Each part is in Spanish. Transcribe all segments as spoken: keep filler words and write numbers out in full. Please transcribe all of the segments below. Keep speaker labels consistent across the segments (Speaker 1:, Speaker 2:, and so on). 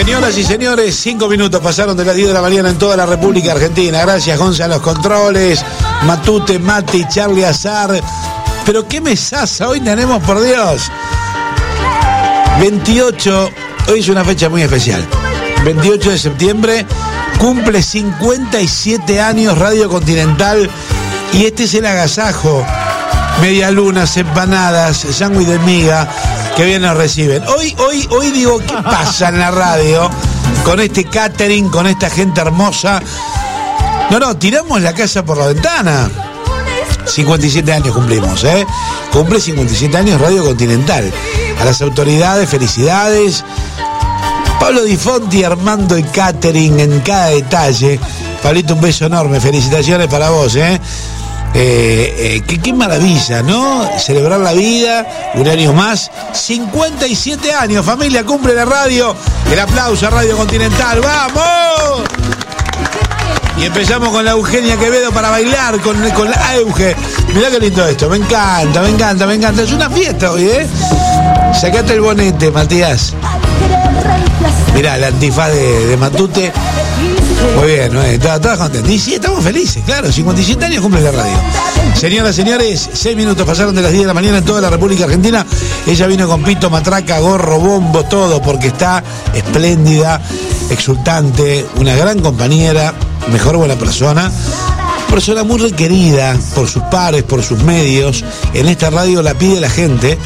Speaker 1: Señoras y señores, cinco minutos pasaron de las diez de la mañana en toda la República Argentina. Gracias, Gonzalo, a los controles, Matute, Mati, Charlie Azar. Pero qué mesaza hoy tenemos, por Dios. veintiocho, hoy es una fecha muy especial. veintiocho de septiembre, cumple cincuenta y siete años Radio Continental. Y este es el agasajo. Medialunas, empanadas, sándwich de miga, que bien nos reciben. Hoy, hoy, hoy digo, ¿qué pasa en la radio con este catering, con esta gente hermosa? No, no, tiramos la casa por la ventana. cincuenta y siete años cumplimos, ¿eh? Cumple cincuenta y siete años Radio Continental. A las autoridades, felicidades. Pablo Di Fonti armando el catering en cada detalle. Pablito, un beso enorme, felicitaciones para vos, ¿eh? Eh, eh, qué, qué maravilla, ¿no? Celebrar la vida, un año más. cincuenta y siete años, familia, cumple la radio. El aplauso a Radio Continental, ¡vamos! Y empezamos con la Eugenia Quevedo para bailar, con, con la Euge. Mirá qué lindo esto, me encanta, me encanta, me encanta. Es una fiesta hoy, ¿eh? Sacate el bonete, Matías. Mirá, la antifaz de, de Matute. Muy bien, ¿no? Todas contentas. Y sí, estamos felices, claro. cincuenta y siete años cumple la radio. Señoras, señores, seis minutos pasaron de las diez de la mañana en toda la República Argentina. Ella vino con pito, matraca, gorro, bombo, todo, porque está espléndida, exultante, una gran compañera, mejor buena persona. Persona muy requerida por sus pares, por sus medios. En esta radio la pide la gente.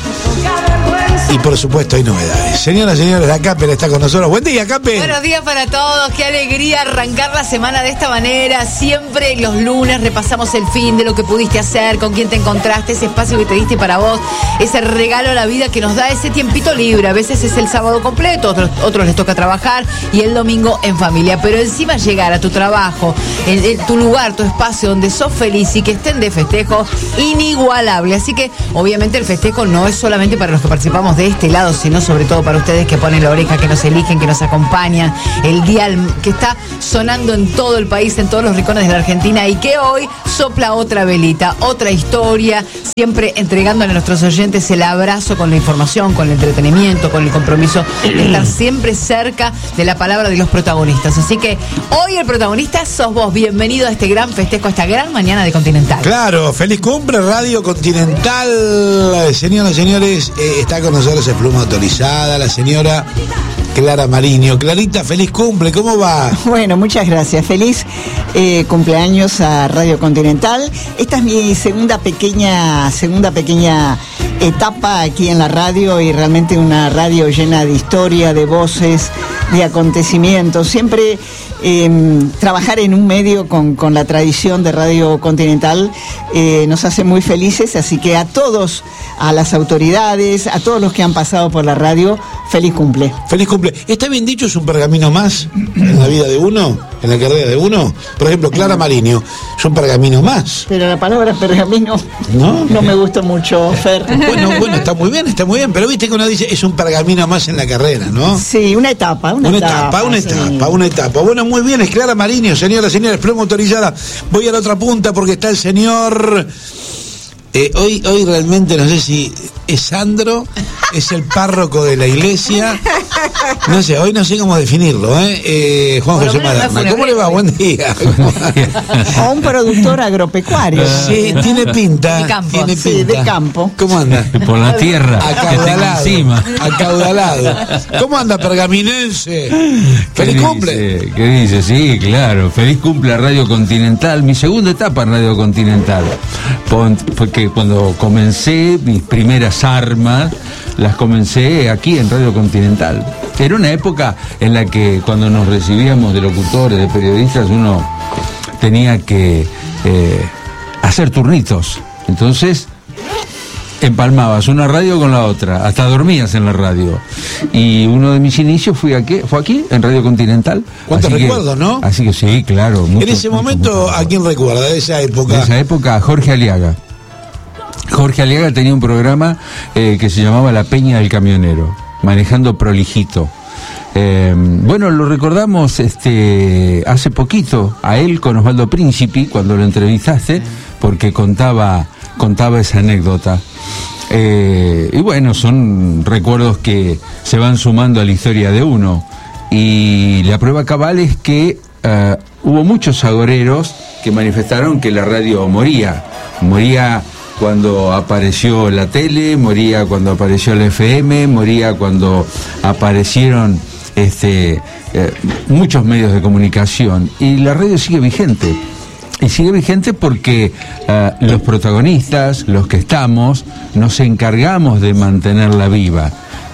Speaker 1: Y por supuesto hay novedades. Señoras y señores, la Caper está con nosotros. Buen día, Caper.
Speaker 2: Buenos días para todos. Qué alegría arrancar la semana de esta manera. Siempre los lunes repasamos el fin de lo que pudiste hacer, con quién te encontraste, ese espacio que te diste para vos, ese regalo a la vida que nos da ese tiempito libre. A veces es el sábado completo, otros, otros les toca trabajar y el domingo en familia. Pero encima llegar a tu trabajo, en, en tu lugar, tu espacio donde sos feliz y que estén de festejo, inigualable. Así que obviamente el festejo no es solamente para los que participamos de este lado, sino sobre todo para ustedes que ponen la oreja, que nos eligen, que nos acompañan, el dial que está sonando en todo el país, en todos los rincones de la Argentina y que hoy sopla otra velita, otra historia, siempre entregándole a nuestros oyentes el abrazo con la información, con el entretenimiento, con el compromiso de estar siempre cerca de la palabra de los protagonistas. Así que hoy el protagonista sos vos. Bienvenido a este gran festejo, a esta gran mañana de Continental.
Speaker 1: Claro, feliz cumple Radio Continental. Señoras y señores, eh, está con nosotros el pluma autorizada, la señora Clara Mariño. Clarita, feliz cumple, ¿cómo va?
Speaker 3: Bueno, muchas gracias. Feliz eh, cumpleaños a Radio Continental. Esta es mi segunda pequeña, segunda pequeña etapa aquí en la radio y realmente una radio llena de historia, de voces, de acontecimientos. Siempre eh, trabajar en un medio con, con la tradición de Radio Continental eh, nos hace muy felices, así que a todos, a las autoridades, a todos los que han pasado por la radio, feliz cumple.
Speaker 1: Feliz cumple. ¿Está bien dicho, es un pergamino más en la vida de uno, en la carrera de uno? Por ejemplo, Clara Mariño, es un pergamino más.
Speaker 3: Pero la palabra pergamino no, no me gusta mucho, Fer.
Speaker 1: Bueno, bueno, está muy bien, está muy bien, pero viste que uno dice, es un pergamino más en la carrera, ¿no?
Speaker 3: Sí, una etapa, una,
Speaker 1: una
Speaker 3: etapa.
Speaker 1: etapa, una
Speaker 3: sí.
Speaker 1: etapa, una etapa. Bueno, muy bien, es Clara Mariño, señoras y señores, pluma autorizada. Voy a la otra punta porque está el señor... Eh, hoy, hoy realmente no sé si es Sandro, es el párroco de la iglesia, no sé, hoy no sé cómo definirlo, ¿eh? eh Juan José Maderna, ¿cómo le va? Buen día.
Speaker 3: O un productor agropecuario.
Speaker 1: Sí, tiene pinta.
Speaker 2: De campo.
Speaker 1: Tiene pinta.
Speaker 3: Sí, de campo.
Speaker 1: ¿Cómo anda?
Speaker 4: Por la tierra.
Speaker 1: Acaudalado.
Speaker 4: Encima.
Speaker 1: Acaudalado. ¿Cómo anda, pergaminense? ¡Feliz
Speaker 4: ¿Qué
Speaker 1: cumple!
Speaker 4: Dice? ¿Qué dice? Sí, claro. Feliz cumple a Radio Continental. Mi segunda etapa en Radio Continental. Porque cuando comencé mis primeras armas, las comencé aquí en Radio Continental. Era una época en la que cuando nos recibíamos de locutores, de periodistas, uno tenía que eh, hacer turnitos. Entonces empalmabas una radio con la otra, hasta dormías en la radio. Y uno de mis inicios fue aquí, fue aquí en Radio Continental.
Speaker 1: ¿Cuántos recuerdos, no?
Speaker 4: Así que sí, claro. Mucho,
Speaker 1: en ese
Speaker 4: mucho,
Speaker 1: momento,
Speaker 4: mucho, mucho.
Speaker 1: ¿a quién recuerda de esa época?
Speaker 4: De esa época, Jorge Aliaga. Jorge Aliaga tenía un programa eh, que se llamaba La Peña del Camionero, manejando prolijito. Eh, bueno, lo recordamos este hace poquito a él con Osvaldo Príncipe cuando lo entrevistaste, porque contaba contaba esa anécdota. Eh, y bueno, son recuerdos que se van sumando a la historia de uno. y la prueba cabal es que uh, hubo muchos agoreros que manifestaron que la radio moría. Moría cuando apareció la tele, moría cuando apareció la F M, moría cuando aparecieron este, eh, muchos medios de comunicación. Y la radio sigue vigente. Y sigue vigente porque uh, los protagonistas, los que estamos, nos encargamos de mantenerla viva.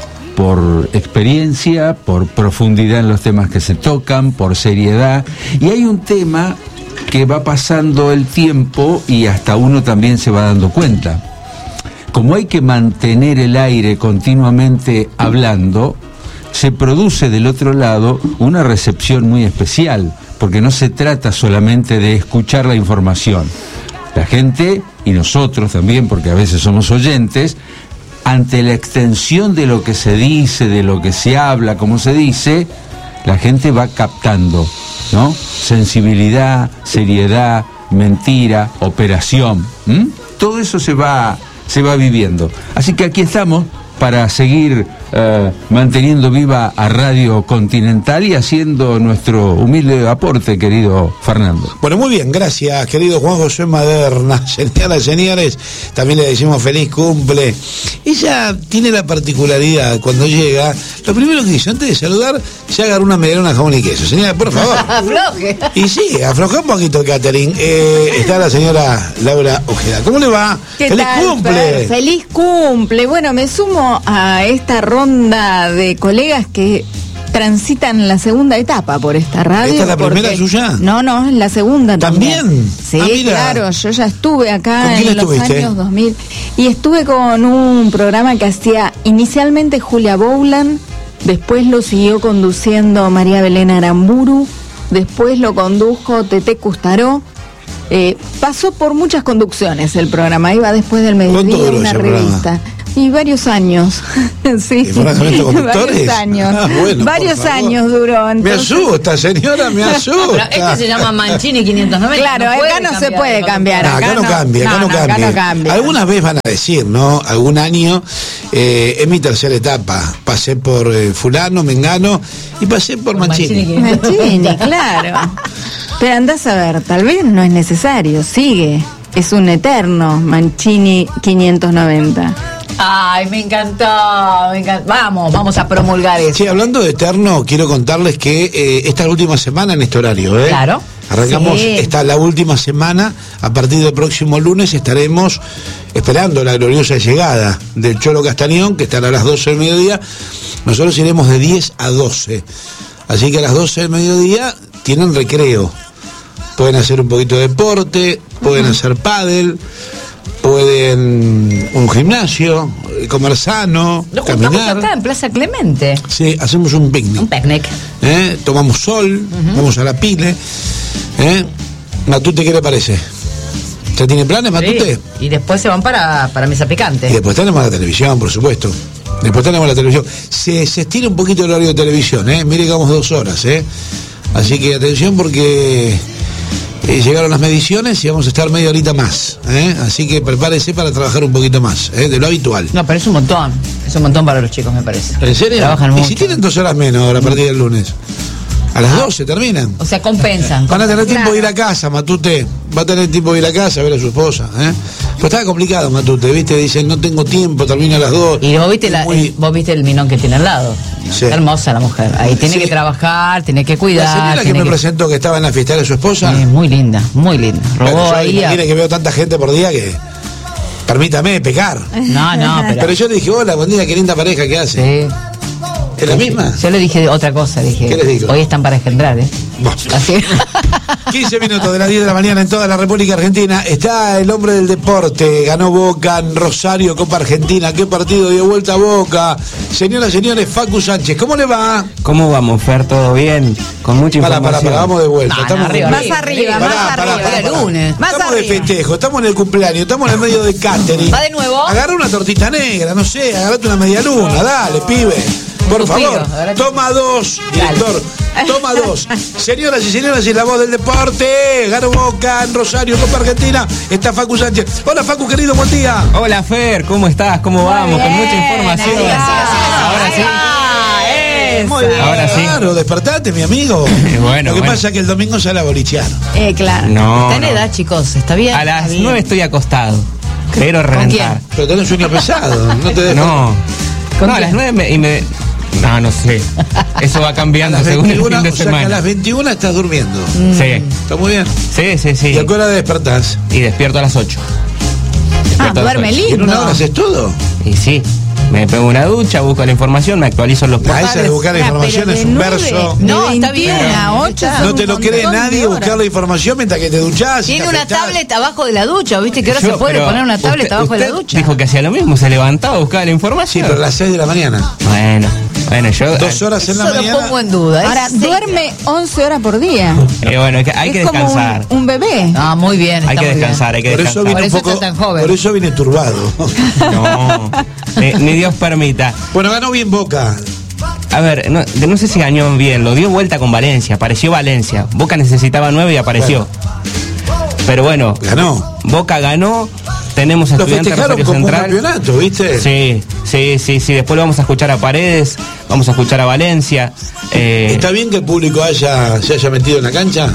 Speaker 4: Por experiencia, por profundidad en los temas que se tocan, por seriedad. Y hay un tema que va pasando el tiempo y hasta uno también se va dando cuenta. Como hay que mantener el aire continuamente hablando, se produce del otro lado una recepción muy especial, porque no se trata solamente de escuchar la información. La gente, y nosotros también, porque a veces somos oyentes, ante la extensión de lo que se dice, de lo que se habla, como se dice, la gente va captando, ¿no? Sensibilidad, seriedad, mentira, operación. ¿m? Todo eso se va, se va viviendo. Así que aquí estamos para seguir uh, manteniendo viva a Radio Continental y haciendo nuestro humilde aporte, querido Fernando.
Speaker 1: Bueno, muy bien, gracias, querido Juan José Maderna. Señoras y señores, también le decimos feliz cumple. Ella tiene la particularidad, cuando llega, lo primero que dice, antes de saludar, se agarra una medialuna jamón y queso. Señora, por favor.
Speaker 2: Afloje.
Speaker 1: Y sí, afloja un poquito el catering. Eh, está la señora Laura Ojeda. ¿Cómo le va?
Speaker 5: ¿Qué
Speaker 1: ¡Feliz
Speaker 5: tal,
Speaker 1: cumple!
Speaker 5: Fer? ¡Feliz cumple! Bueno, me sumo a esta ronda de colegas que transitan la segunda etapa por esta radio.
Speaker 1: ¿Esta es la
Speaker 5: porque...
Speaker 1: primera suya?
Speaker 5: No, no, la segunda también.
Speaker 1: ¿También?
Speaker 5: Sí,
Speaker 1: Ah, mira.
Speaker 5: claro, yo ya estuve
Speaker 1: ¿Con
Speaker 5: acá
Speaker 1: quién
Speaker 5: en los
Speaker 1: estuviste?
Speaker 5: años dos mil y estuve con un programa que hacía inicialmente Julia Boulan, después lo siguió conduciendo María Belén Aramburu, después lo condujo Tete Custaró. Eh, pasó por muchas conducciones el programa, iba después del
Speaker 1: ¿Cuánto
Speaker 5: mediodía
Speaker 1: duró
Speaker 5: una
Speaker 1: ese
Speaker 5: revista.
Speaker 1: programa?
Speaker 5: Y varios años. Sí,
Speaker 1: ¿Y fueron con estos conductores?
Speaker 5: varios años.
Speaker 1: Ah, bueno,
Speaker 5: varios
Speaker 1: por favor.
Speaker 5: años duró. Entonces...
Speaker 1: Me asusta, señora, me asusta.
Speaker 2: Pero este se llama Mancini quinientos noventa.
Speaker 5: Claro,
Speaker 2: no puede
Speaker 5: acá no se
Speaker 2: cambiar
Speaker 5: puede
Speaker 2: de
Speaker 5: cambiar.
Speaker 1: No, acá no cambia, acá no,
Speaker 5: acá
Speaker 1: cambia.
Speaker 5: no cambia.
Speaker 1: Algunas veces van a decir, ¿no? Algún año, eh, es mi tercera etapa. Pasé por eh, fulano, mengano, y pasé por Mancini.
Speaker 5: Mancini, claro. Pero andás a ver, tal vez no es necesario, sigue. Es un eterno Mancini quinientos noventa.
Speaker 2: Ay, me encantó, me encantó. Vamos, vamos a promulgar eso.
Speaker 1: Sí, hablando de eterno, quiero contarles que eh, esta es la última semana en este horario, ¿eh?
Speaker 2: Claro.
Speaker 1: Arrancamos
Speaker 5: Sí.
Speaker 1: esta la última semana. A partir del próximo lunes estaremos esperando la gloriosa llegada del Cholo Castañón, que estará a las doce del mediodía. Nosotros iremos de diez a doce. Así que a las doce del mediodía tienen recreo. Pueden hacer un poquito de deporte, pueden uh-huh. hacer pádel, pueden un gimnasio, comer sano,
Speaker 2: Nos juntamos
Speaker 1: caminar.
Speaker 2: acá en Plaza Clemente.
Speaker 1: Sí, hacemos un picnic.
Speaker 2: Un picnic.
Speaker 1: ¿Eh? Tomamos sol, uh-huh. vamos a la pile. ¿Eh? Matute, ¿qué le parece? ¿Ya tiene planes, Matute?
Speaker 2: Sí. Y después se van para, para Mesa Picante.
Speaker 1: Y después tenemos la televisión, por supuesto. Después tenemos la televisión. Se, se estira un poquito el horario de televisión, ¿eh? Mire que vamos dos horas, ¿eh? Así que atención porque eh, llegaron las mediciones y vamos a estar media horita más, ¿eh? Así que prepárese para trabajar un poquito más, ¿eh? De lo habitual.
Speaker 2: No, pero es un montón. Es un montón para los chicos, me parece.
Speaker 1: ¿En serio?
Speaker 2: Trabajan
Speaker 1: ¿Y
Speaker 2: mucho.
Speaker 1: si tienen dos horas menos ahora a partir del lunes? A las doce terminan.
Speaker 2: O sea, compensan.
Speaker 1: Van a tener tiempo de ir a casa, Matute. Va a tener tiempo de ir a casa a ver a su esposa, ¿eh? Pero estaba complicado, Matute, ¿viste? Dicen, no tengo tiempo, termino a las dos.
Speaker 2: Y vos viste, la,
Speaker 1: Muy...
Speaker 2: el, vos viste el minón que tiene al lado.
Speaker 1: Sí.
Speaker 2: Está hermosa la mujer. Ahí tiene
Speaker 1: Sí.
Speaker 2: que trabajar, tiene que cuidar.
Speaker 1: La señora que
Speaker 2: tiene
Speaker 1: me
Speaker 2: que...
Speaker 1: presentó que estaba en la fiesta de su esposa.
Speaker 2: Es muy linda, muy linda. Robó
Speaker 1: Bueno, yo
Speaker 2: ahí. A...
Speaker 1: imagine que veo tanta gente por día que. Permítame pecar.
Speaker 2: No, no, pero.
Speaker 1: Pero yo le dije, hola, buen día, qué linda pareja que hace.
Speaker 2: Sí.
Speaker 1: ¿Es la misma?
Speaker 2: Yo le dije otra cosa, dije.
Speaker 1: ¿Qué les digo?
Speaker 2: Hoy están para engendrar, ¿eh?
Speaker 1: Bueno.
Speaker 2: Así.
Speaker 1: quince minutos de las diez de la mañana en toda la República Argentina. Está el hombre del deporte. Ganó Boca en Rosario, Copa Argentina. ¿Qué partido dio vuelta a Boca? Señoras y señores, Facu Sánchez, ¿cómo le va?
Speaker 6: ¿Cómo vamos, Fer? ¿Todo bien? Con mucha
Speaker 1: Para,
Speaker 6: información.
Speaker 1: para, para, vamos de vuelta.
Speaker 2: No, no,
Speaker 1: estamos
Speaker 2: arriba,
Speaker 5: Más
Speaker 2: arriba,
Speaker 5: arriba,
Speaker 1: Pará,
Speaker 5: más
Speaker 1: pará,
Speaker 5: arriba.
Speaker 1: pará, pará.
Speaker 2: lunes.
Speaker 5: Más
Speaker 1: Estamos de
Speaker 5: arriba.
Speaker 1: festejo, estamos en el cumpleaños, estamos en el medio de catering.
Speaker 2: ¿Va de nuevo?
Speaker 1: Agarra una tortita negra, no sé, agarrate una media luna, dale, pibe. Por
Speaker 2: Suspiro,
Speaker 1: favor,
Speaker 2: agarrate-
Speaker 1: toma dos, director, toma dos. Señoras y señores, y la voz del deporte, ganó Boca en Rosario, Copa Argentina, está Facu Sánchez. Hola Facu, querido, buen día.
Speaker 6: Hola, Fer, ¿cómo estás? ¿Cómo vamos? Con mucha información.
Speaker 2: Ahí va,
Speaker 6: Ahora sí.
Speaker 2: ahí va, eh. esa.
Speaker 3: muy bien.
Speaker 6: Ahora sí.
Speaker 1: Claro, despertate, mi amigo.
Speaker 6: Bueno,
Speaker 1: Lo que
Speaker 6: bueno.
Speaker 1: pasa es que el domingo ya la bolichearon.
Speaker 2: Eh, claro.
Speaker 6: No,
Speaker 2: Está en
Speaker 6: no.
Speaker 2: edad, chicos. ¿Está bien?
Speaker 6: A las
Speaker 2: Está bien.
Speaker 6: nueve estoy acostado. Pero
Speaker 2: ¿Con
Speaker 6: reventar.
Speaker 1: Pero tenés sueño pesado, no te dejes.
Speaker 6: No.
Speaker 2: ¿Con
Speaker 6: No, a
Speaker 2: quién?
Speaker 6: las nueve me, y me. No, no sé. Eso va
Speaker 1: A
Speaker 6: cambiando
Speaker 1: las
Speaker 6: según el
Speaker 1: veintiuna,
Speaker 6: fin de
Speaker 1: o sea que a
Speaker 6: semana.
Speaker 1: las veintiuna estás durmiendo.
Speaker 6: Sí,
Speaker 1: Está muy bien.
Speaker 6: sí, sí, sí.
Speaker 1: ¿Y a qué hora despertás?
Speaker 6: Y despierto a las ocho.
Speaker 2: Ah,
Speaker 6: Despierto a las
Speaker 2: duerme
Speaker 6: ocho.
Speaker 1: ¿Y en una hora
Speaker 2: lindo.
Speaker 1: haces todo?
Speaker 6: Y sí. Me pego una ducha, busco la información, me actualizo en los
Speaker 1: A
Speaker 6: portales.
Speaker 1: esa de buscar la
Speaker 2: Ah,
Speaker 1: información
Speaker 2: pero
Speaker 1: es
Speaker 2: de
Speaker 1: un
Speaker 2: nueve.
Speaker 1: verso.
Speaker 2: No,
Speaker 5: De
Speaker 2: está bien.
Speaker 5: veintiuna a ocho son
Speaker 1: No te
Speaker 5: un
Speaker 1: lo cree
Speaker 5: montón de
Speaker 1: nadie
Speaker 5: horas.
Speaker 1: buscar la información mientras que te duchás. y
Speaker 2: Tiene
Speaker 1: te
Speaker 2: una
Speaker 1: afeitás.
Speaker 2: tablet abajo de la ducha, ¿viste? Que ahora
Speaker 6: Yo,
Speaker 2: se puede
Speaker 6: pero
Speaker 2: poner una tablet
Speaker 6: usted-
Speaker 2: abajo de la
Speaker 6: usted
Speaker 2: ducha.
Speaker 6: Dijo que hacía lo mismo, se levantaba, buscaba la
Speaker 1: Sí,
Speaker 6: información.
Speaker 1: pero a las seis de la mañana.
Speaker 6: Bueno, bueno, yo.
Speaker 1: Dos horas en la
Speaker 2: Eso lo
Speaker 1: mañana.
Speaker 2: pongo en duda.
Speaker 5: Ahora,
Speaker 2: Es seis-
Speaker 5: duerme once horas por día.
Speaker 6: Eh, bueno, hay que, hay que
Speaker 5: es como
Speaker 6: descansar.
Speaker 5: un, un bebé.
Speaker 2: Ah, muy bien.
Speaker 6: Hay
Speaker 2: está
Speaker 6: que
Speaker 2: muy
Speaker 6: descansar, hay que
Speaker 1: Por eso
Speaker 6: descansar.
Speaker 1: vine
Speaker 2: Por
Speaker 1: un
Speaker 2: eso
Speaker 1: poco.
Speaker 2: está tan joven.
Speaker 1: Por eso vine turbado.
Speaker 6: No, ni, ni Dios permita.
Speaker 1: Bueno, ganó bien Boca.
Speaker 6: A ver, no, no sé si ganó bien, lo dio vuelta con Valencia, apareció Valencia. Boca necesitaba nueve y apareció. Pero bueno,
Speaker 1: Ganó.
Speaker 6: Boca ganó, tenemos a
Speaker 1: Lo
Speaker 6: Estudiantes
Speaker 1: festejaron
Speaker 6: Rosario
Speaker 1: como un
Speaker 6: Central.
Speaker 1: campeonato, ¿viste?
Speaker 6: Sí, sí, sí, sí. Después lo vamos a escuchar a Paredes, vamos a escuchar a Valencia. Eh,
Speaker 1: ¿Está bien que el público haya, se haya metido en la cancha?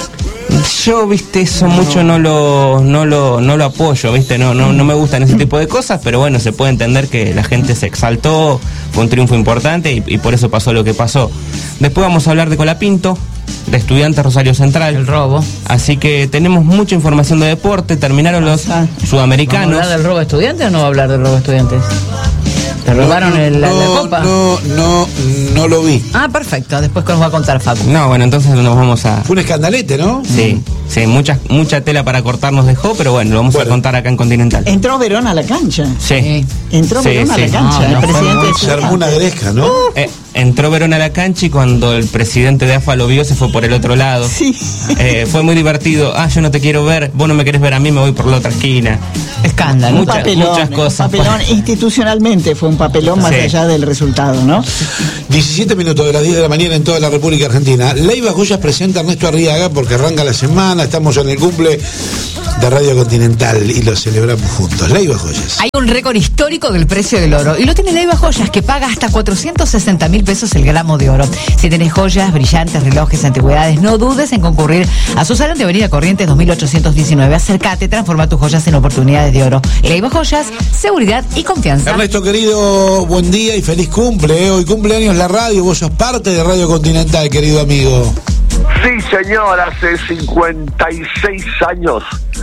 Speaker 6: Yo, viste, eso mucho no lo, no lo, no lo apoyo, viste, no, no, no me gustan ese tipo de cosas, pero bueno, se puede entender que la gente se exaltó, fue un triunfo importante y, y por eso pasó lo que pasó. Después vamos a hablar de Colapinto, de Estudiantes Rosario Central.
Speaker 2: El robo.
Speaker 6: Así que tenemos mucha información de deporte, terminaron los
Speaker 2: ¿Vamos a
Speaker 6: sudamericanos.
Speaker 2: hablar del robo de estudiantes o no va a hablar del robo de estudiantes? ¿Te robaron
Speaker 1: No,
Speaker 2: el- la, la
Speaker 1: no,
Speaker 2: copa?
Speaker 1: No, no, no lo vi.
Speaker 2: Ah, perfecto. Después que nos va a contar Facu.
Speaker 6: No, bueno, entonces nos vamos a...
Speaker 1: Fue un escandalete, ¿no?
Speaker 6: Sí, sí, mucha, mucha tela para cortar nos dejó, pero bueno, lo vamos
Speaker 1: Bueno.
Speaker 6: a contar acá en Continental.
Speaker 3: Entró Verón a la cancha.
Speaker 6: Sí.
Speaker 3: Entró
Speaker 6: Sí,
Speaker 3: Verón a la
Speaker 6: sí.
Speaker 3: cancha,
Speaker 2: No, no,
Speaker 3: el
Speaker 2: fue
Speaker 3: presidente
Speaker 2: muy-
Speaker 3: de
Speaker 1: Se armó una
Speaker 3: Estudiantes.
Speaker 1: gresca, ¿no?
Speaker 6: Eh, entró Verón a la cancha y cuando el presidente de A F A lo vio se fue por el otro lado.
Speaker 3: Sí.
Speaker 6: Eh, fue muy divertido. Ah, yo no te quiero ver, vos no me querés ver a mí, me voy por la otra esquina.
Speaker 2: Escándalo.
Speaker 3: Un
Speaker 6: Muchas-
Speaker 3: papelón,
Speaker 6: muchas
Speaker 3: un
Speaker 6: cosas.
Speaker 3: papelón. Institucionalmente fue un papelón más
Speaker 6: Sí.
Speaker 3: allá del resultado, ¿no?
Speaker 1: diecisiete minutos de las diez de la mañana en toda la República Argentina. Leiva Joyas presenta a Ernesto Arriaga porque arranca la semana, estamos en el cumple de Radio Continental y lo celebramos juntos. Leiva Joyas.
Speaker 2: Hay un récord histórico del precio del oro y lo tiene Leiva Joyas, que paga hasta cuatrocientos sesenta mil pesos el gramo de oro. Si tenés joyas, brillantes, relojes, antigüedades, no dudes en concurrir a su salón de Avenida Corrientes dos mil ochocientos diecinueve. Acércate, transforma tus joyas en oportunidades de oro. Leiva Joyas, seguridad y confianza.
Speaker 1: Ernesto querido, buen día y feliz cumple. ¿eh? Hoy cumpleaños la radio, vos sos parte de Radio Continental, querido amigo.
Speaker 7: Sí, señor, hace cincuenta y seis años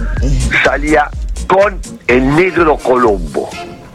Speaker 7: salía con el Negro Colombo.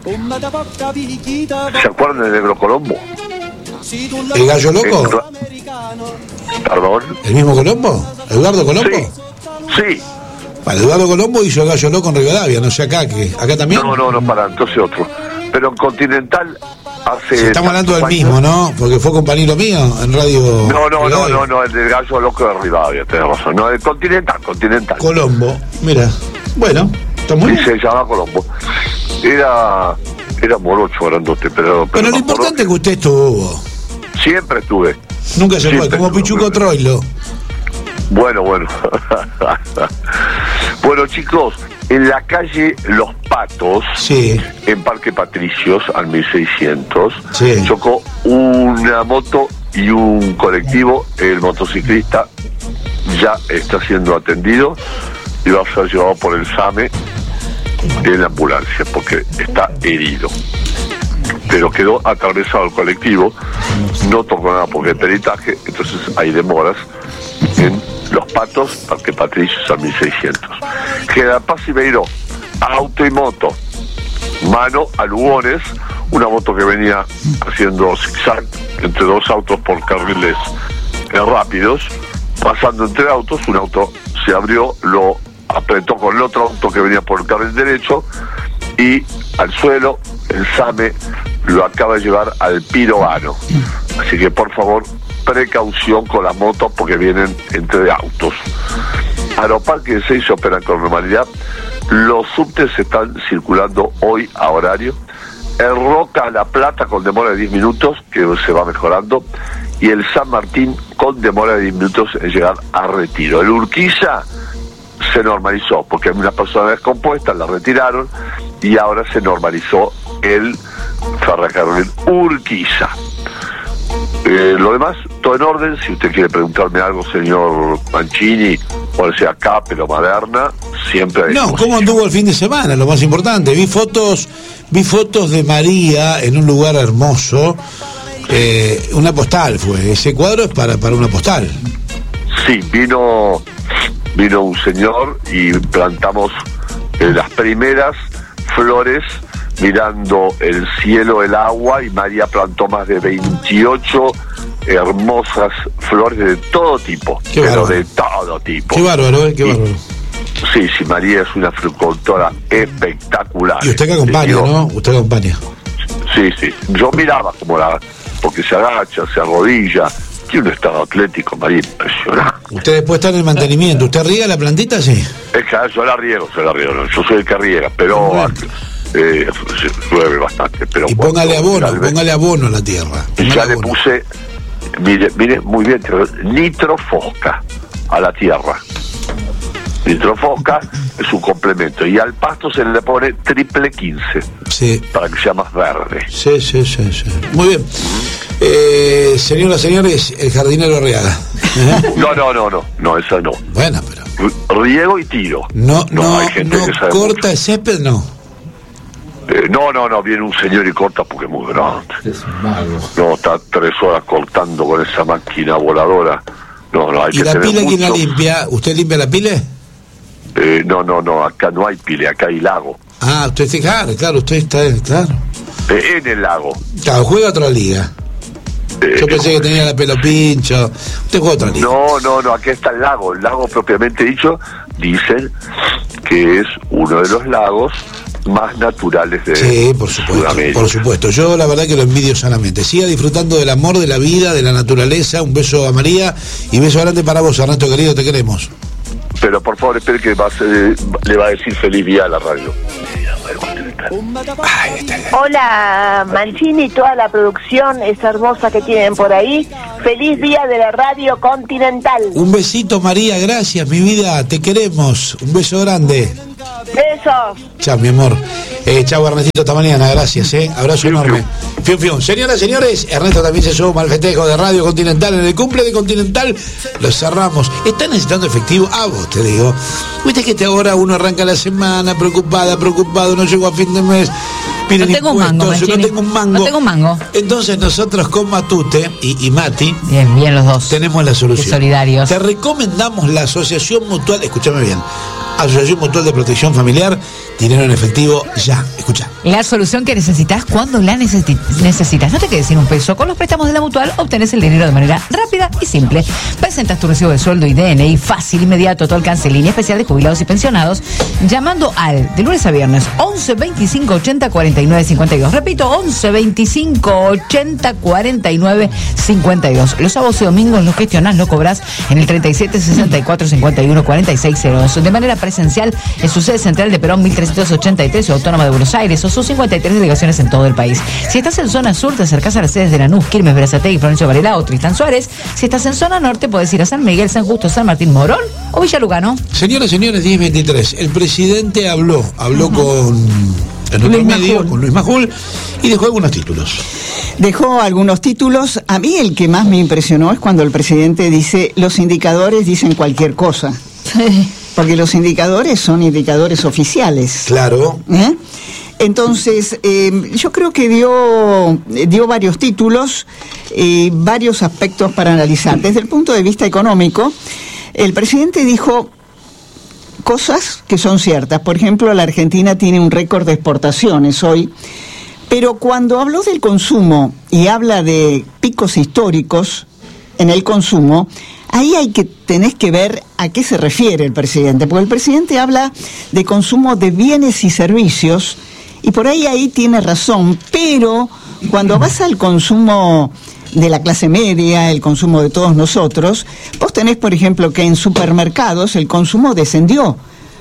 Speaker 7: ¿Se acuerdan del Negro Colombo?
Speaker 1: ¿El gallo loco?
Speaker 7: El ra- ¿Perdón?
Speaker 1: ¿El mismo Colombo? ¿Eduardo Colombo?
Speaker 7: Sí, sí.
Speaker 1: Para Eduardo Colombo hizo el gallo loco en Rivadavia, no sé acá, que acá también.
Speaker 7: No, no, no, para, entonces otro. Pero en Continental hace...
Speaker 1: Estamos hablando del
Speaker 7: tantos
Speaker 1: mismo,
Speaker 7: años-
Speaker 1: ¿no? Porque fue compañero mío en Radio.
Speaker 7: No, no, no,
Speaker 1: Rivadavia.
Speaker 7: no, no, el del Gallo Loco de Rivadavia, tenés razón. No, el Continental, Continental.
Speaker 1: Colombo, mira. Bueno, está muy
Speaker 7: Sí,
Speaker 1: bien.
Speaker 7: se llamaba Colombo. Era... Era morocho, grandote, pero... pero
Speaker 1: Pero lo
Speaker 7: más
Speaker 1: importante es que usted estuvo.
Speaker 7: morocho. Siempre estuve.
Speaker 1: Nunca se fue,
Speaker 7: Siempre
Speaker 1: como
Speaker 7: estuve.
Speaker 1: Pichuco Troilo.
Speaker 7: Bueno, bueno. Bueno, chicos, en la calle Los Patos,
Speaker 1: Sí.
Speaker 7: en Parque Patricios, al mil seiscientos,
Speaker 1: Sí.
Speaker 7: chocó una moto y un colectivo. El motociclista ya está siendo atendido y va a ser llevado por el SAME en la ambulancia porque está herido. Pero quedó atravesado el colectivo, no tocó nada porque el peritaje, entonces hay demoras en Los Patos, Parque Patricios, a mil seiscientos. General Paz y Beiró, auto y moto, mano a Lugones, una moto que venía haciendo zigzag entre dos autos por carriles eh, rápidos, pasando entre autos, un auto se abrió, lo apretó con el otro auto que venía por el carril derecho y al suelo el SAME lo acaba de llevar al Piroano. Así que por favor, precaución con las motos porque vienen entre autos. Aeroparque de seis operan con normalidad. Los subtes están circulando hoy a horario. El Roca a La Plata con demora de diez minutos, que se va mejorando. Y el San Martín con demora de diez minutos en llegar a Retiro. El Urquiza se normalizó porque una persona descompuesta la retiraron y ahora se normalizó el ferrocarril Urquiza. Eh, lo demás, todo en orden. Si usted quiere preguntarme algo, señor Mancini, o sea Capel o Maderna, siempre hay.
Speaker 1: No, ¿cómo anduvo el fin de semana? Lo más importante, vi fotos, vi fotos de María en un lugar hermoso. Eh, una postal fue. Ese cuadro es para, para una postal.
Speaker 7: Sí, vino, vino un señor y plantamos eh, las primeras flores mirando el cielo, el agua, y María plantó más de veintiocho hermosas flores de todo tipo,
Speaker 1: Qué
Speaker 7: pero
Speaker 1: bárbaro.
Speaker 7: de todo tipo.
Speaker 1: Qué bárbaro, ¿eh? Qué
Speaker 7: Y-
Speaker 1: bárbaro.
Speaker 7: Sí, sí, María es una floricultora espectacular.
Speaker 1: Y usted que acompaña,
Speaker 7: Digo,
Speaker 1: ¿no? Usted acompaña.
Speaker 7: Sí, sí. Yo miraba como la... porque se agacha, se arrodilla. Tiene un estado atlético, María, impresionante.
Speaker 1: Usted después está en el mantenimiento. ¿Usted riega la plantita? Sí.
Speaker 7: Es que yo la riego, yo la riego. no, Yo soy el que riega, pero
Speaker 1: Bueno.
Speaker 7: eh, llueve bastante. Pero
Speaker 1: Y
Speaker 7: cuando
Speaker 1: póngale abono,
Speaker 7: realmente-
Speaker 1: póngale abono a la tierra. Póngale
Speaker 7: Ya le
Speaker 1: abono.
Speaker 7: puse, mire, mire muy bien, nitrofosca a la tierra. Nitrofosca es un complemento. Y al pasto se le pone triple quince
Speaker 1: Sí.
Speaker 7: para que sea más verde.
Speaker 1: Sí, sí, sí, sí. Muy bien. Eh, señoras, señores, el jardinero Arriaga. ¿Eh?
Speaker 7: No, no, no, no, no, esa no.
Speaker 1: Bueno, pero.
Speaker 7: R- Riego y tiro.
Speaker 1: No, no,
Speaker 7: hay gente
Speaker 1: no
Speaker 7: que sabe
Speaker 1: corta
Speaker 7: mucho.
Speaker 1: el césped, no.
Speaker 7: Eh, no, no, no, viene un señor y corta porque es muy grande.
Speaker 4: Es un mago.
Speaker 7: No, está tres horas cortando con esa máquina voladora. No, no, hay
Speaker 1: ¿Y
Speaker 7: que
Speaker 1: la
Speaker 7: tener
Speaker 1: pila quién la
Speaker 7: mucho-
Speaker 1: limpia? ¿Usted limpia la pila?
Speaker 7: Eh, no, no, no, acá no hay pile, acá hay lago.
Speaker 1: Ah, usted está, claro, claro, usted está, claro.
Speaker 7: Eh, en el lago.
Speaker 1: Claro, juega otra liga.
Speaker 7: Eh,
Speaker 1: Yo pensé que tenía la pelo pincho. Usted juega otra liga.
Speaker 7: No, no, no, aquí está el lago. El lago propiamente dicho, dicen que es uno de los lagos más naturales de
Speaker 1: Sí, por supuesto,
Speaker 7: Sudamérica.
Speaker 1: por supuesto. Yo la verdad que lo envidio sanamente. Siga disfrutando del amor, de la vida, de la naturaleza. Un beso a María y beso grande para vos, Ernesto querido, te queremos.
Speaker 7: Pero por favor, espere que va a ser- le va a decir feliz día a la radio.
Speaker 8: Hola Mancini y toda la producción es hermosa que tienen por ahí. Feliz día de la Radio Continental.
Speaker 1: Un besito, María, gracias, mi vida, te queremos. Un beso grande.
Speaker 8: Besos.
Speaker 1: Chao, mi amor. Eh, chao, Ernestito, hasta mañana, gracias, eh. Abrazo
Speaker 7: Fiu,
Speaker 1: enorme. Fium, fium. Señoras, señores, Ernesto también se suma al festejo de Radio Continental. En el cumple de Continental lo cerramos. ¿Están necesitando efectivo? A vos te digo. Viste que ahora uno arranca la semana preocupada, preocupado, no llego a fin de mes. Miren,
Speaker 2: No tengo un mango,
Speaker 1: impuestos, no
Speaker 2: Mancini.
Speaker 1: tengo un mango.
Speaker 2: No tengo un mango.
Speaker 1: Entonces nosotros con Matute y, y Mati
Speaker 2: Bien, bien los dos.
Speaker 1: tenemos la solución.
Speaker 2: Qué solidarios.
Speaker 1: Te recomendamos la Asociación Mutual, escúchame bien, Asociación Mutual de Protección Familiar, dinero en efectivo ya, escucha.
Speaker 2: La solución que necesitas cuando la necesi- necesitas. No te quedes sin un peso. Con los préstamos de la Mutual obtenés el dinero de manera rápida y simple. Presentas tu recibo de sueldo y D N I fácil, inmediato, a tu alcance, línea especial de jubilados y pensionados, llamando al, de lunes a viernes, once veinticinco ochenta cuarenta y nueve cincuenta y dos. Repito, once veinticinco ochenta cuarenta y nueve cincuenta y dos. Los sábados y domingos los gestionás, lo cobrás en el treinta y siete sesenta y cuatro cincuenta y uno cuarenta y seis cero dos. De manera presencial en su sede central de Perón mil trescientos ochenta y tres o Autónoma de Buenos Aires o sus cincuenta y tres delegaciones en todo el país. Si estás en zona sur, te acercás a las sedes de Lanús, Quilmes, Berazategui, Florencio Varela o Tristán Suárez. Si estás en zona norte, podés ir a San Miguel, San Justo, San Martín, Morón o Villa Lugano.
Speaker 1: Señoras, señores, diez veintitrés. El presidente habló, habló con en otro
Speaker 3: Luis
Speaker 1: medio,
Speaker 3: Majul.
Speaker 1: con Luis Majul, y dejó algunos títulos.
Speaker 3: Dejó algunos títulos. A mí el que más me impresionó es cuando el presidente dice, los indicadores dicen cualquier cosa. Porque los indicadores son indicadores oficiales.
Speaker 1: Claro.
Speaker 3: ¿Eh? Entonces, eh, yo creo que dio, dio varios títulos, eh, varios aspectos para analizar. Desde el punto de vista económico, el presidente dijo cosas que son ciertas. Por ejemplo, la Argentina tiene un récord de exportaciones hoy, pero cuando habló del consumo y habla de picos históricos en el consumo, ahí hay que tenés que ver a qué se refiere el presidente, porque el presidente habla de consumo de bienes y servicios, y por ahí ahí tiene razón, pero cuando vas al consumo de la clase media, el consumo de todos nosotros, vos tenés, por ejemplo, que en supermercados el consumo descendió.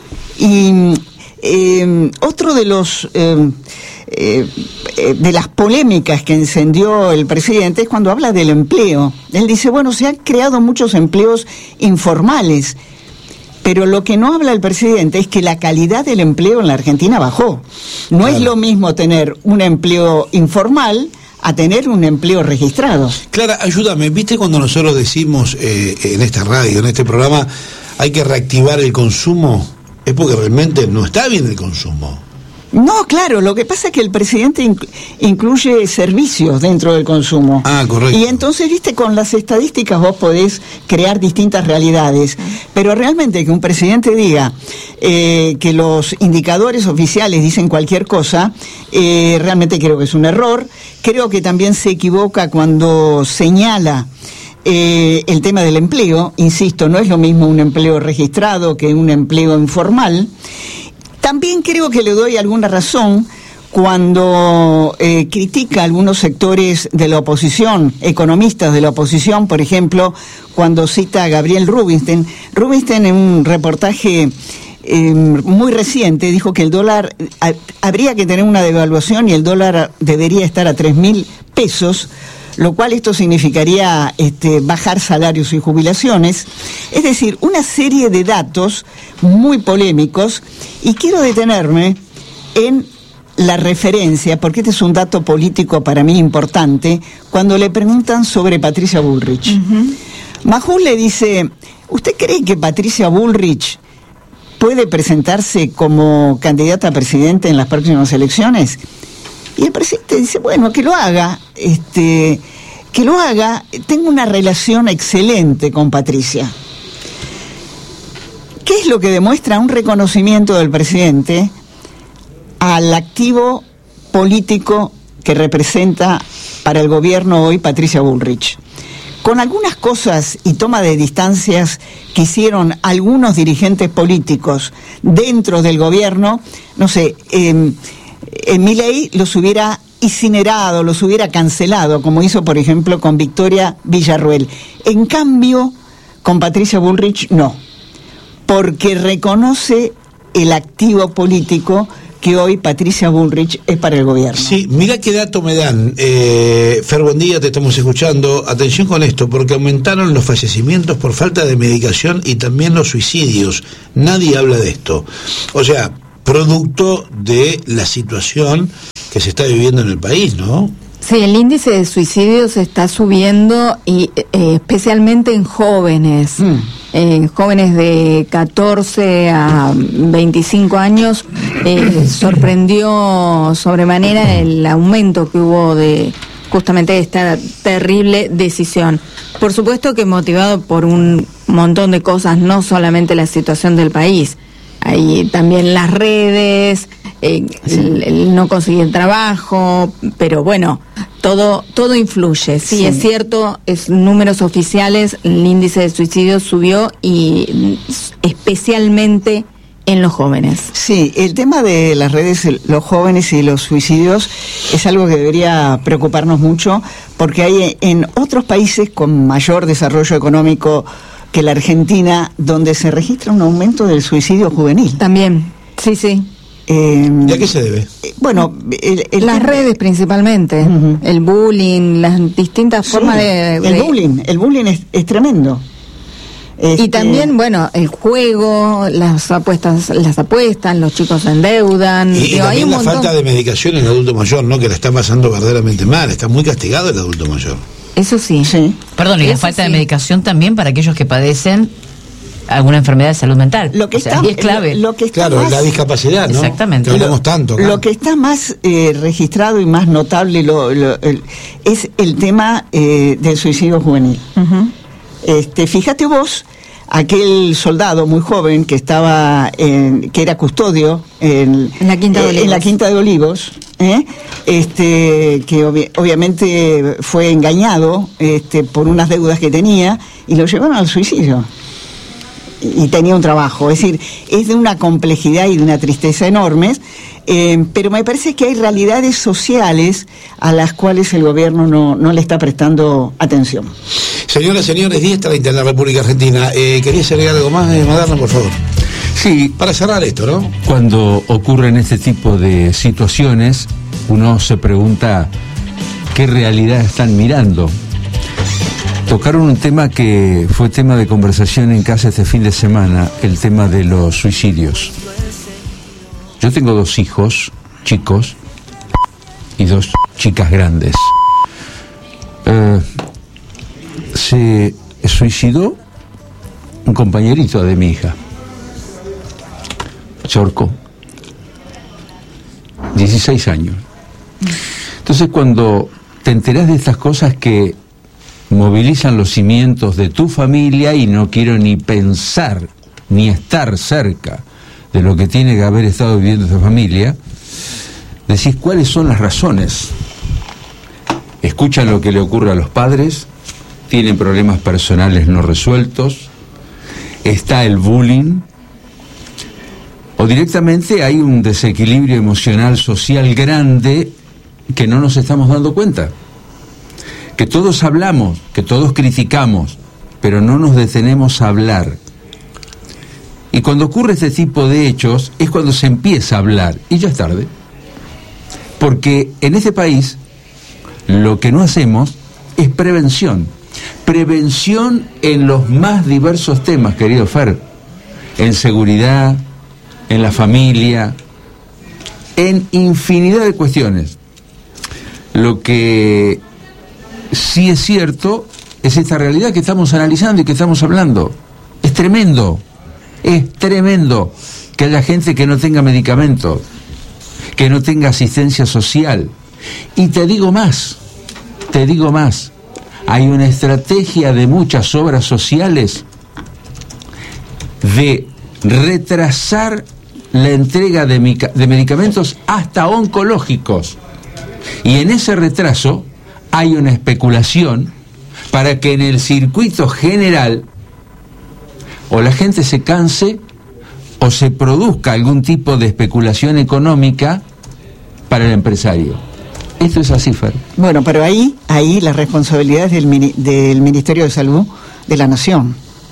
Speaker 3: Y eh, otro de los eh, eh, eh, de las polémicas que encendió el presidente es cuando habla del empleo. Él dice, bueno, se han creado muchos empleos informales, pero lo que no habla el presidente es que la calidad del empleo en la Argentina bajó. No
Speaker 1: Claro.
Speaker 3: es lo mismo tener un empleo informal a tener un empleo registrado.
Speaker 1: Clara, ayúdame, ¿viste cuando nosotros decimos eh, en esta radio, en este programa, hay que reactivar el consumo? Es porque realmente no está bien el consumo.
Speaker 3: No, claro, lo que pasa es que el presidente inc- incluye servicios dentro del consumo.
Speaker 1: Ah, correcto.
Speaker 3: Y entonces, viste, con las estadísticas vos podés crear distintas realidades, pero realmente que un presidente diga eh, que los indicadores oficiales dicen cualquier cosa, eh, realmente creo que es un error. Creo que también se equivoca cuando señala eh, el tema del empleo. Insisto, no es lo mismo un empleo registrado que un empleo informal. También creo que le doy alguna razón cuando eh, critica a algunos sectores de la oposición, economistas de la oposición, por ejemplo, cuando cita a Gabriel Rubinstein. Rubinstein, en un reportaje eh, muy reciente, dijo que el dólar, a, habría que tener una devaluación y el dólar debería estar a tres mil pesos, lo cual esto significaría este, bajar salarios y jubilaciones. Es decir, una serie de datos muy polémicos, y quiero detenerme en la referencia, porque este es un dato político para mí importante, cuando le preguntan sobre Patricia Bullrich. Uh-huh. Majul le dice, ¿usted cree que Patricia Bullrich puede presentarse como candidata a presidente en las próximas elecciones? Y el presidente dice, bueno, que lo haga, este, que lo haga, tengo una relación excelente con Patricia. ¿Qué es lo que demuestra un reconocimiento del presidente al activo político que representa para el gobierno hoy Patricia Bullrich? Con algunas cosas y toma de distancias que hicieron algunos dirigentes políticos dentro del gobierno, no sé, eh, en Milei los hubiera incinerado, los hubiera cancelado, como hizo, por ejemplo, con Victoria Villarruel. En cambio, con Patricia Bullrich no, porque reconoce el activo político que hoy Patricia Bullrich es para el gobierno.
Speaker 1: Sí, mira qué dato me dan. Eh, Fer, buen día, te estamos escuchando. Atención con esto, porque aumentaron los fallecimientos por falta de medicación y también los suicidios. Nadie habla de esto. O sea, producto de la situación que se está viviendo en el país, ¿no?
Speaker 5: Sí, el índice de suicidios está subiendo, y eh, especialmente en jóvenes. Mm. En jóvenes de catorce a veinticinco años, eh, sorprendió sobremanera el aumento que hubo de justamente esta terrible decisión. Por supuesto que motivado por un montón de cosas, no solamente la situación del país. Hay también las redes, eh, sí. el, el no conseguir trabajo, pero bueno, todo todo influye. Sí, sí, es cierto, es números oficiales, el índice de suicidios subió, y especialmente en los jóvenes.
Speaker 3: Sí, el tema de las redes, los jóvenes y los suicidios es algo que debería preocuparnos mucho, porque hay en otros países con mayor desarrollo económico que la Argentina, donde se registra un aumento del suicidio juvenil.
Speaker 5: También, sí, sí.
Speaker 3: Eh,
Speaker 1: ¿Y a qué se debe?
Speaker 3: Eh, bueno, el, el
Speaker 5: las tema... redes principalmente, uh-huh. el bullying, las distintas sí, formas de, de...
Speaker 3: El bullying, el bullying es, es tremendo.
Speaker 5: Este... Y también, bueno, el juego, las apuestas, las apuestas, los chicos se endeudan.
Speaker 1: Y, y también la montón... falta de medicación en el adulto mayor, ¿no? Que la está pasando verdaderamente mal, está muy castigado el adulto mayor.
Speaker 5: Eso sí.
Speaker 3: sí.
Speaker 2: Perdón, y Eso la falta sí. de medicación también para aquellos que padecen alguna enfermedad de salud mental.
Speaker 3: Lo que
Speaker 2: o sea,
Speaker 3: está,
Speaker 2: y es clave.
Speaker 3: Lo, lo que está
Speaker 1: claro,
Speaker 3: más,
Speaker 1: la discapacidad, ¿no?
Speaker 2: Exactamente.
Speaker 1: Que hablamos tanto. Acá.
Speaker 3: Lo que está más eh, registrado y más notable lo, lo, el, es el tema eh, del suicidio juvenil. Uh-huh. Este, fíjate vos, aquel soldado muy joven que estaba en, que era custodio en,
Speaker 5: en la Quinta de Olivos,
Speaker 3: en la Quinta de Olivos ¿eh? este, que obvi- obviamente fue engañado este, por unas deudas que tenía, y lo llevaron al suicidio. Y tenía un trabajo, es decir, es de una complejidad y de una tristeza enormes, eh, pero me parece que hay realidades sociales a las cuales el gobierno no, no le está prestando atención.
Speaker 1: Señoras, señores, diez treinta en la República Argentina. Eh, ¿Querías agregar algo más, eh, Maderna, por favor?
Speaker 4: Sí.
Speaker 1: Para cerrar esto, ¿no?
Speaker 4: Cuando ocurren este tipo de situaciones, uno se pregunta qué realidad están mirando. Tocaron un tema que fue tema de conversación en casa este fin de semana, el tema de los suicidios. Yo tengo dos hijos chicos y dos chicas grandes. eh, se suicidó un compañerito de mi hija, Chorco, dieciséis años. Entonces, cuando te enterás de estas cosas que movilizan los cimientos de tu familia, y no quiero ni pensar ni estar cerca de lo que tiene que haber estado viviendo esta familia, decís cuáles son las razones. Escuchan lo que le ocurre a los padres, tienen problemas personales no resueltos, está el bullying, o directamente hay un desequilibrio emocional social grande que no nos estamos dando cuenta. Que todos hablamos, que todos criticamos, pero no nos detenemos a hablar. Y cuando ocurre este tipo de hechos es cuando se empieza a hablar, y ya es tarde. Porque en este país lo que no hacemos es prevención. Prevención en los más diversos temas, querido Fer. En seguridad, en la familia, en infinidad de cuestiones. Lo que sí es cierto es esta realidad que estamos analizando y que estamos hablando. Es tremendo, es tremendo que haya gente que no tenga medicamentos, que no tenga asistencia social. Y te digo más, te digo más, hay una estrategia de muchas obras sociales de retrasar la entrega de, de medicamentos hasta oncológicos. Y en ese retraso hay una especulación para que en el circuito general o la gente se canse o se produzca algún tipo de especulación económica para el empresario. Esto es así, Fer.
Speaker 3: Bueno, pero ahí, ahí la responsabilidad es del, mini, del Ministerio de Salud de la Nación.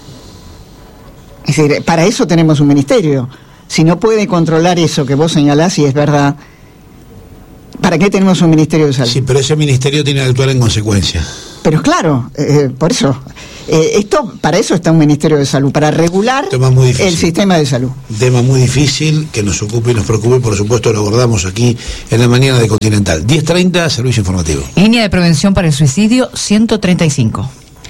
Speaker 3: Es decir, para eso tenemos un ministerio. Si no puede controlar eso que vos señalás, y es verdad, ¿para qué tenemos un Ministerio de Salud?
Speaker 1: Sí, pero ese ministerio tiene que actuar en consecuencia.
Speaker 3: Pero claro, eh, por eso. Eh, esto, para eso está un Ministerio de Salud, para regular el sistema de salud.
Speaker 1: Un tema muy difícil que nos ocupe y nos preocupe, por supuesto lo abordamos aquí en la mañana de Continental. diez treinta, servicio informativo.
Speaker 2: Línea de prevención para el suicidio ciento treinta y cinco.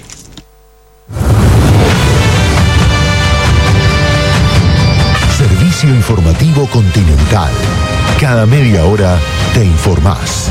Speaker 9: Servicio informativo Continental. Cada media hora te informás.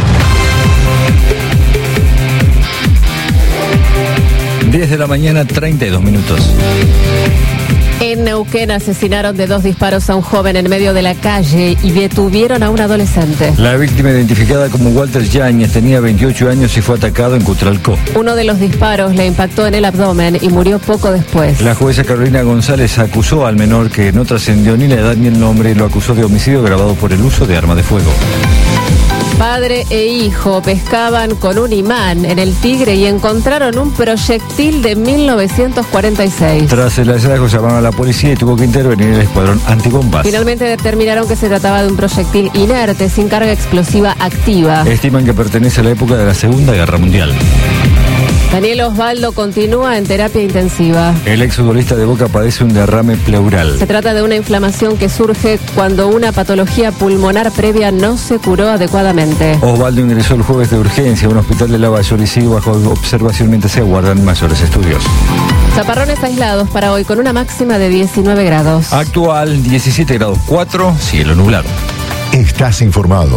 Speaker 10: diez de la mañana, treinta y dos minutos.
Speaker 11: En Neuquén asesinaron de dos disparos a un joven en medio de la calle y detuvieron a un adolescente.
Speaker 10: La víctima, identificada como Walter Yáñez, tenía veintiocho años y fue atacado en Cutralcó.
Speaker 11: Uno de los disparos le impactó en el abdomen y murió poco después.
Speaker 10: La jueza Carolina González acusó al menor, que no trascendió ni la edad ni el nombre, y lo acusó de homicidio agravado por el uso de arma de fuego.
Speaker 11: Padre e hijo pescaban con un imán en el Tigre y encontraron un proyectil de mil novecientos cuarenta y seis.
Speaker 10: Tras el hallazgo llamaron a la policía y tuvo que intervenir el escuadrón antibombas.
Speaker 11: Finalmente determinaron que se trataba de un proyectil inerte sin carga explosiva activa.
Speaker 10: Estiman que pertenece a la época de la Segunda Guerra Mundial.
Speaker 11: Daniel Osvaldo continúa en terapia intensiva.
Speaker 10: El exfutbolista de Boca padece un derrame pleural.
Speaker 11: Se trata de una inflamación que surge cuando una patología pulmonar previa no se curó adecuadamente.
Speaker 10: Osvaldo ingresó el jueves de urgencia a un hospital de Lavallaol y sigue bajo observación mientras se aguardan mayores estudios.
Speaker 11: Chaparrones aislados para hoy con una máxima de diecinueve grados.
Speaker 10: Actual diecisiete grados cuatro, cielo nublado.
Speaker 9: Estás informado.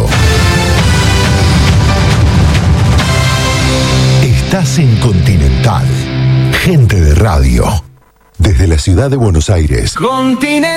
Speaker 9: Estás en Continental. Gente de radio. Desde la ciudad de Buenos Aires.
Speaker 12: Continental.